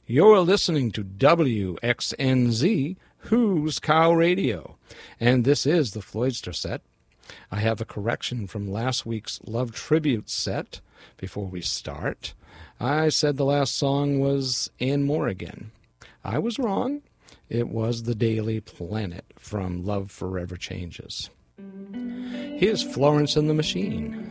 You're listening to WXNZ, Who's Cow Radio, and this is the Floydster set. I have a correction from last week's Love Tribute set before we start. I said the last song was Ann Morrigan. I was wrong. It was The Daily Planet from Love Forever Changes. Here's Florence and the Machine.